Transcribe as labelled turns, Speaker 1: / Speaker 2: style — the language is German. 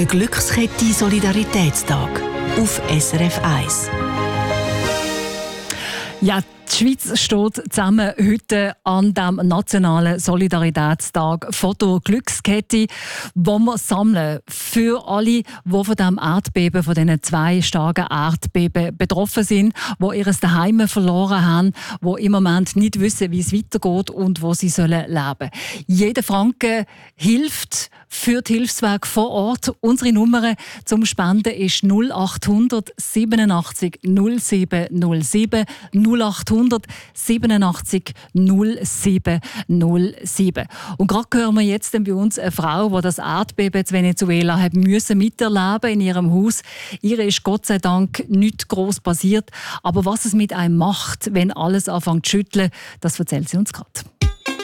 Speaker 1: Der Glückskette Solidaritätstag auf SRF 1.
Speaker 2: Ja, die Schweiz steht zusammen heute an dem nationalen Solidaritätstag von der Glückskette, wo wir sammeln für alle, die von dem Erdbeben, von diesen 2 starken Erdbeben betroffen sind, die ihr Zuhause verloren haben, die im Moment nicht wissen, wie es weitergeht und wo sie leben sollen. Jeder Franken hilft für die Hilfswerke vor Ort. Unsere Nummer zum Spenden ist 0800 87 07 07 0800 87 07 07. Und gerade hören wir jetzt bei uns eine Frau, die das Erdbeben in Venezuela hat müssen miterleben in ihrem Haus. Ihr ist Gott sei Dank nichts gross passiert. Aber was es mit einem macht, wenn alles anfängt zu schütteln, das erzählt sie uns gerade.